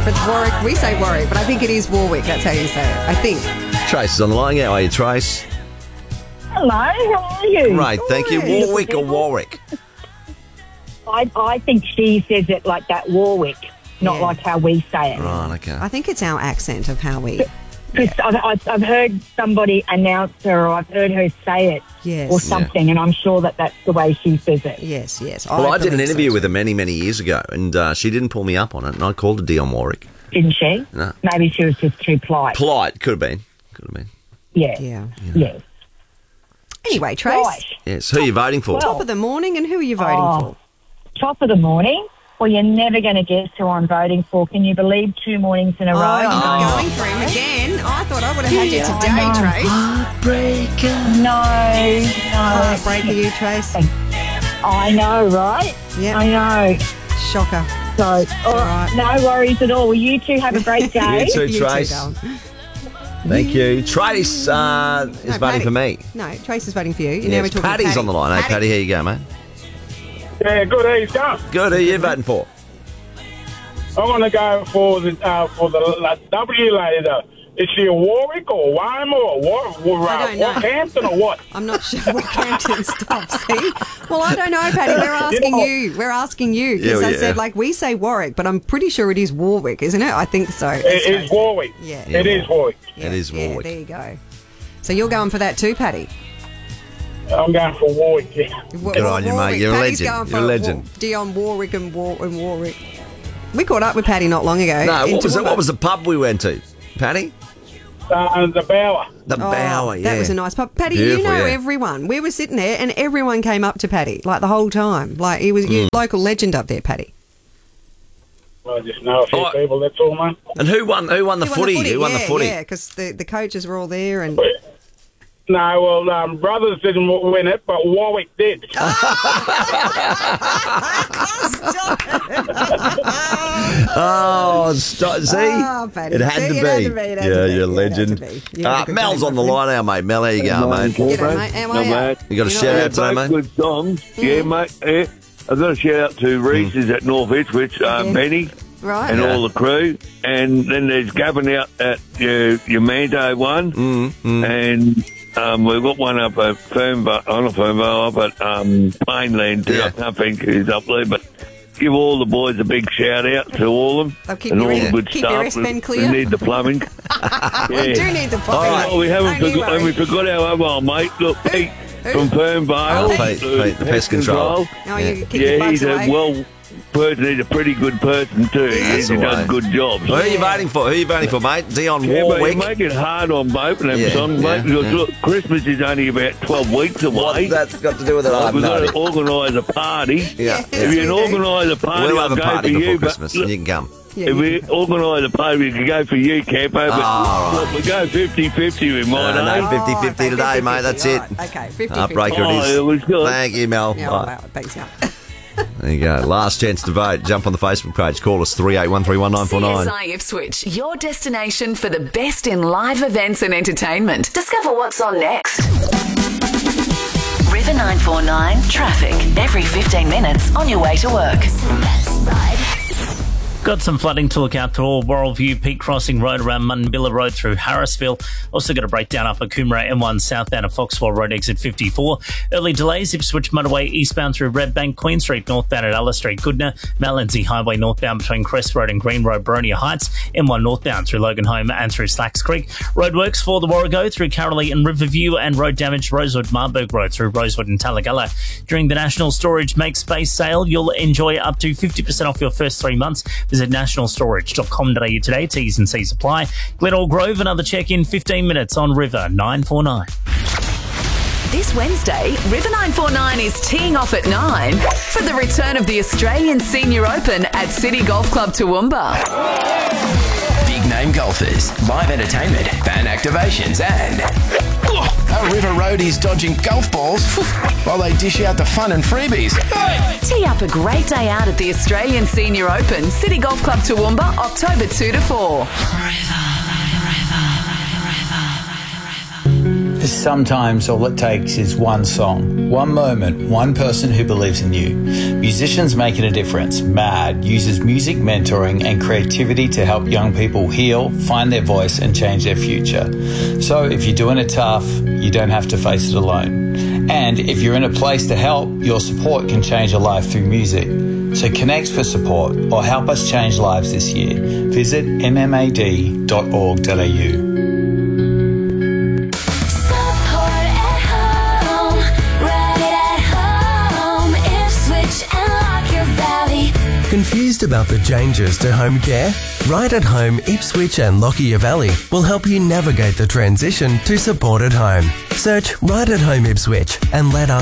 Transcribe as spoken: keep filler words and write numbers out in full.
it's Warwick. We say Warwick, but I think it is Warwick. That's how you say it. I think. Trace is on the line. How are you, Trace? Hello, how are you? Right, thank you. Good. Warwick or Warwick? I, I think she says it like that, Warwick, not Yeah. like how we say it. Right, okay. I think it's our accent of how we. Because I've, I've, I've heard somebody announce her, or I've heard her say it, Yes. or something, and I'm sure that that's the way she says it. Yes, yes. Well, I, did an believe so interview too. with her many, many years ago, and uh, she didn't pull me up on it, and I called her Dion Warwick. Didn't she? No. Maybe she was just too polite. Polite, could have been. Could have been. Yeah. Yeah. Yes. Anyway, Trace, Right. Yes, who are you voting for? Well- top of the morning, and who are you voting Oh. for? Top of the morning. Well, you're never going to guess who I'm voting for. Can you believe two mornings in a row? Oh, you're not No. going for him again. I thought I would have had you Yeah, today, I know. Trace. No, no. Heartbreak for you, Trace. I know, right? Yeah. I know. Shocker. So, all right. No worries at all. Well, you two have a great day. You too, You too, Trace. darling. Thank you. Trace uh, is No, voting Paddy. for me. No, Trace is voting for you. You Yes, never talk to Paddy's Paddy. on the line. Hey, Paddy, here you go, mate. Yeah, good. How you going? Good. Who are you voting for? I'm going to go for the uh, for the uh, W lady. The, is she a Warwick or Weimar or what? War, I uh, don't know. Warhampton or what? I'm not sure what Campton stop. See? Well, I don't know, Paddy. We're asking know- you. We're asking you because Yeah, I yeah. said like we say Warwick, but I'm pretty sure it is Warwick, isn't it? I think so. It is Warwick. Yeah. It is Warwick. Yeah, It is yeah, Warwick. there you go. So you're going for that too, Paddy? I'm going for Warwick. Yeah. Wa- Good wa- on you, mate. Warwick. You're a Paddy's legend. going You're a for legend. Wa- Dion Warwick and, War- and Warwick. We caught up with Paddy not long ago. No, in what was it? Toowoomba. What was the pub we went to? Paddy? Uh, the Bower. The Oh, Bower, yeah. That was a nice pub. Paddy, Beautiful, you know yeah. everyone. We were sitting there and everyone came up to Paddy, like the whole time. Like he was Mm. you local legend up there, Paddy. I just know a few Oh. people, that's all, mate. And who won? Who won the Who footy? Who won yeah, the footy? Yeah, because the, the coaches were all there and... No, well, um, Brothers didn't w- win it, but Warwick did. Oh, stop, see? Oh, Paddy. It had See, to it be. had to be, it had yeah, to be, you're a it had legend. to be. You Uh, have a good Mel's day, on the my line now, mate. Mel, how you going, mate? G'day, mate. How are Not you? bad. You got a You're shout not out today, mate? Good songs. Yeah, mate. Yeah. I've got a shout out to Reese's at North Ipswich, uh, Yeah. Benny Right. and Yeah. all the crew. And then there's Gavin out at your, your Mando one. Mm, mm. And um, we've got one up at Fernvale, on a Fernvale, up at um, Plainland too. Yeah. I can't think who's up there, but give all the boys a big shout out to all of them. They'll keep and your all S- the good keep your stuff. S-Pen We- clear. We need the plumbing. We do need the All plumbing. right. Oh, we haven't Don't you forgot, and we worry. forgot our other one, mate. Look, Pete Who? from Fernvale. Oh, Pete, Pete, the pest control. Oh, you keep your Yeah, bugs he's away. a well person. He's a pretty good person too. That's He's the done way. good jobs. Who are you voting for? Who are you voting for, mate? Dion Yeah, but you Warwick? make it hard on both of them Yeah, songs, yeah, mate. Because yeah. look, Christmas is only about twelve weeks away. What's that got to do with it? I Like, have we've no got to idea. organise a party. Yeah, Yeah. yeah. If you can we do. organise a party, We'll I'll have a go party for before you. Christmas, But and you can come. Yeah, if you we can- organise a party, we could go for you, Campo. But Ah, look, we go fifty-fifty with mine, No, eh? no, fifty fifty Oh, okay, today, mate. That's it. right. Okay, fifty fifty. Heartbreaker Oh, it it is. was good. Thank you, Mel. Yeah, Right. well, thanks, yeah. There you go. Last chance to vote. Jump on the Facebook page. Call us three eight one three one nine four C nine. S I Ipswich, your destination for the best in live events and entertainment. Discover what's on next. River nine four nine traffic every fifteen minutes on your way to work. Got some flooding to look out to all Worrellview, Peak Crossing Road around Munbilla Road through Harrisville. Also got a breakdown up at Coomera M one southbound at Foxwell Road exit fifty-four. Early delays, Ipswich Motorway eastbound through Redbank, Queen Street northbound at Ella Street, Goodna, Mount Lindsay Highway northbound between Crest Road and Green Road, Boronia Heights, M one northbound through Logan Home and through Slacks Creek. Roadworks for the Warrego through Carolee and Riverview, and road damage Rosewood Marburg Road through Rosewood and Talagalla. During the National Storage Make Space sale, you'll enjoy up to fifty percent off your first three months. Visit national storage dot com dot a u today. T's and C's apply. Glenelg Grove, another check in fifteen minutes on River nine four nine. This Wednesday, River nine four nine is teeing off at nine for the return of the Australian Senior Open at City Golf Club Toowoomba. Big name golfers, live entertainment, fan activations, and a River roadies dodging golf balls while they dish out the fun and freebies. Tee up a great day out at the Australian Senior Open, City Golf Club Toowoomba, October two to four. Sometimes all it takes is one song, one moment, one person who believes in you. Musicians Making a Difference, MAD, uses music mentoring and creativity to help young people heal, find their voice and change their future. So if you're doing it tough, you don't have to face it alone. And if you're in a place to help, your support can change a life through music. So connect for support or help us change lives this year. Visit m m a d dot org dot a u. Confused about the changes to home care? Right at Home Ipswich and Lockyer Valley will help you navigate the transition to supported home. Search Right at Home Ipswich and let us